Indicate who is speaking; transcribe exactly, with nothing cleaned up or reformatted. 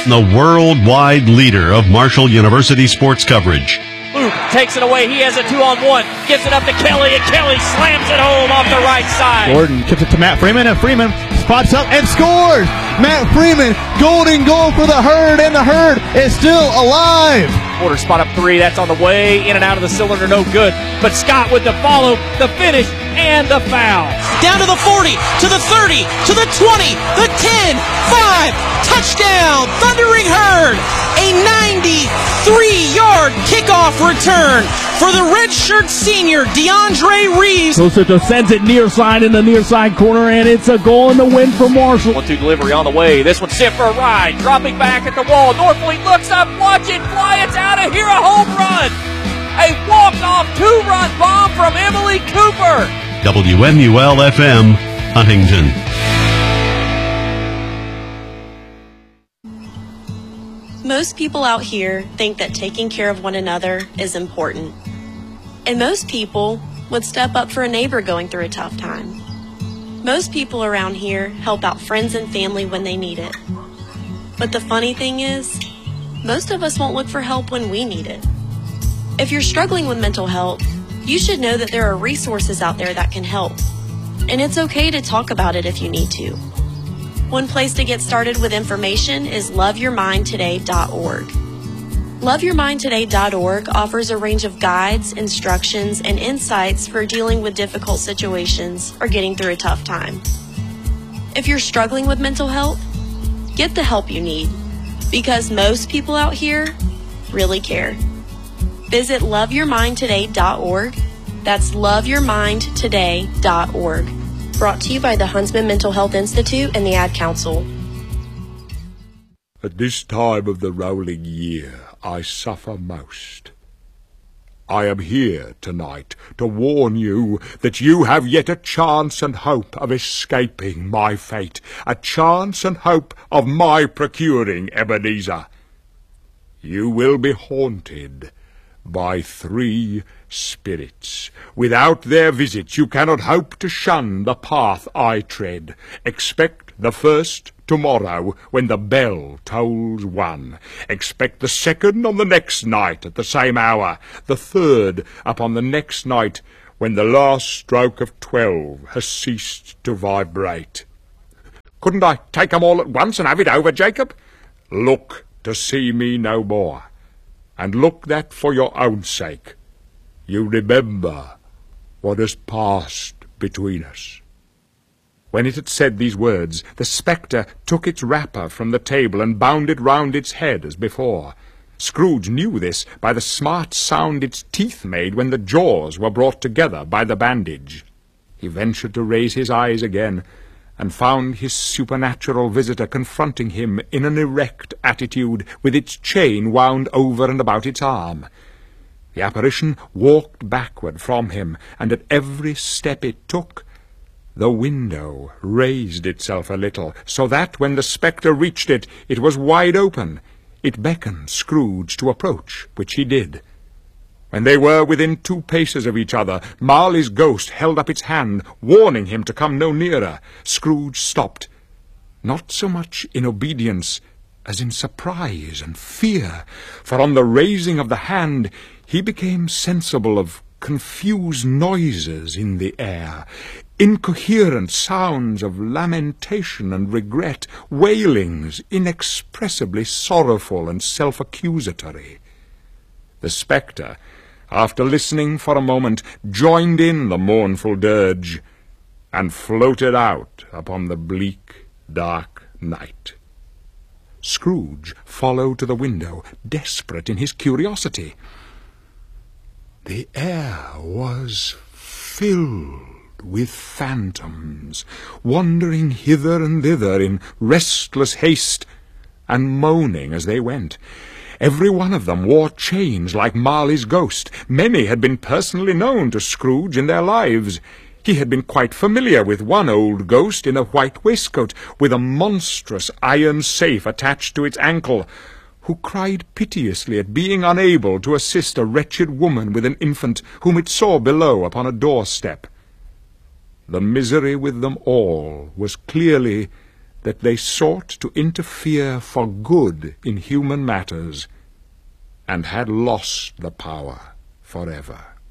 Speaker 1: the worldwide leader of Marshall University sports coverage.
Speaker 2: Luke takes it away. He has a two-on-one. Gives it up to Kelly, and Kelly slams it home off the right side.
Speaker 3: Gordon tips it to Matt Freeman, and Freeman spots up and scores. Matt Freeman, golden goal for the Herd, and the Herd is still alive.
Speaker 2: Porter spot up three. That's on the way. In and out of the cylinder, no good. But Scott with the follow, the finish, and the foul.
Speaker 4: Down to the forty, to the thirty, to the twenty, the ten, five, touchdown, Thundering Herd. A ninety-three-yard kickoff return for the redshirt senior DeAndre Reeves.
Speaker 5: Joseph sends it near side in the near side corner, and it's a goal in the win for Marshall.
Speaker 2: One-two delivery on the way. This one sent for a ride. Dropping back at the wall. Northfleet looks up, watch it fly. It's out of here. A home run. A walk-off two-run bomb from Emily Cooper.
Speaker 1: W M U L F M, Huntington.
Speaker 6: Most people out here think that taking care of one another is important. And most people would step up for a neighbor going through a tough time. Most people around here help out friends and family when they need it. But the funny thing is, most of us won't look for help when we need it. If you're struggling with mental health, you should know that there are resources out there that can help. And it's okay to talk about it if you need to. One place to get started with information is love your mind today dot org. love your mind today dot org offers a range of guides, instructions, and insights for dealing with difficult situations or getting through a tough time. If you're struggling with mental health, get the help you need, because most people out here really care. Visit love your mind today dot org. That's love your mind today dot org. Brought to you by the Huntsman Mental Health Institute and the Ad Council.
Speaker 7: At this time of the rolling year, I suffer most. I am here tonight to warn you that you have yet a chance and hope of escaping my fate, a chance and hope of my procuring Ebenezer. You will be haunted by three spirits. Without their visits you cannot hope to shun the path I tread. Expect the first tomorrow when the bell tolls one. Expect the second on the next night at the same hour. The third upon the next night when the last stroke of twelve has ceased to vibrate. Couldn't I take 'em all at once and have it over, Jacob? Look to see me no more. And look that for your own sake you remember what has passed between us. When it had said these words, the spectre took its wrapper from the table and bound it round its head as before. Scrooge knew this by the smart sound its teeth made when the jaws were brought together by the bandage. He ventured to raise his eyes again, and found his supernatural visitor confronting him in an erect attitude, with its chain wound over and about its arm. The apparition walked backward from him, and at every step it took, the window raised itself a little, so that when the spectre reached it, it was wide open. It beckoned Scrooge to approach, which he did. When they were within two paces of each other, Marley's ghost held up its hand, warning him to come no nearer. Scrooge stopped, not so much in obedience as in surprise and fear, for on the raising of the hand he became sensible of confused noises in the air, incoherent sounds of lamentation and regret, wailings inexpressibly sorrowful and self-accusatory. The spectre, after listening for a moment, joined in the mournful dirge, and floated out upon the bleak, dark night. Scrooge followed to the window, desperate in his curiosity. The air was filled with phantoms, wandering hither and thither in restless haste, and moaning as they went. Every one of them wore chains like Marley's ghost. Many had been personally known to Scrooge in their lives. He had been quite familiar with one old ghost in a white waistcoat, with a monstrous iron safe attached to its ankle, who cried piteously at being unable to assist a wretched woman with an infant whom it saw below upon a doorstep. The misery with them all was clearly that they sought to interfere for good in human matters, and had lost the power forever.